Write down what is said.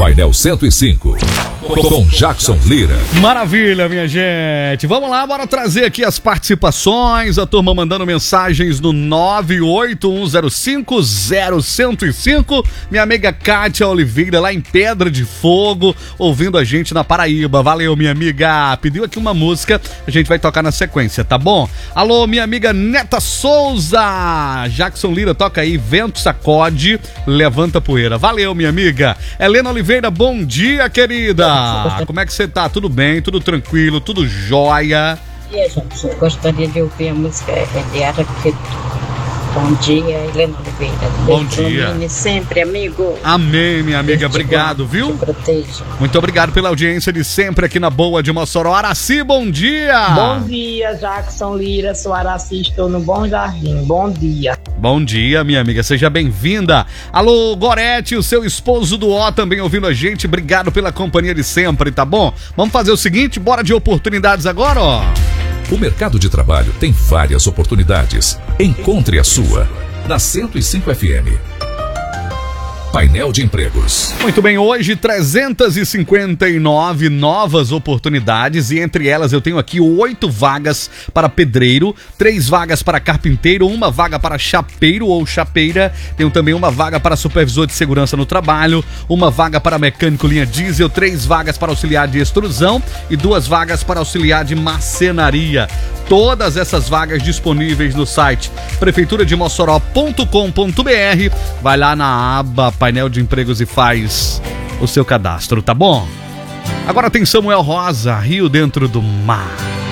Painel 105, com Jackson Lira. Maravilha, minha gente. Vamos lá, bora trazer aqui as participações. A turma mandando mensagens no 981050105. Minha amiga Kátia Oliveira, lá em Pedra de Fogo, ouvindo a gente na Paraíba. Valeu, minha amiga. Pediu aqui uma música, a gente vai tocar na sequência, tá bom? Alô, minha amiga Neta Souza. Jackson Lira, toca aí, Vento Sacode, Levanta Poeira. Valeu, minha amiga. Helena Oliveira, bom dia, querida. Como é que você tá? Tudo bem? Tudo tranquilo? Tudo jóia? Gente, eu gostaria de ouvir a música de Araqueto. Bom dia, Helena Oliveira. Bom dia. Sempre, amigo. Amém, minha amiga. Obrigado, viu? Te proteja. Muito obrigado pela audiência de sempre aqui na Boa de Mossoró. Araci, bom dia. Bom dia, Jackson Lira. Sou Araci, estou no Bom Jardim. Bom dia. Bom dia, minha amiga. Seja bem-vinda. Alô, Gorete, o seu esposo do O também ouvindo a gente. Obrigado pela companhia de sempre, tá bom? Vamos fazer o seguinte, bora de oportunidades agora, ó. O mercado de trabalho tem várias oportunidades. Encontre a sua. Na 105 FM. Painel de empregos. Muito bem, hoje 359 novas oportunidades e entre elas eu tenho aqui 8 vagas para pedreiro, 3 vagas para carpinteiro, 1 vaga para chapeiro ou chapeira, tenho também 1 vaga para supervisor de segurança no trabalho, 1 vaga para mecânico linha diesel, 3 vagas para auxiliar de extrusão e 2 vagas para auxiliar de marcenaria. Todas essas vagas disponíveis no site prefeiturademossoró.com.br. Vai lá na aba Painel de Empregos e faz o seu cadastro, tá bom? Agora tem Samuel Rosa, Rio Dentro do Mar.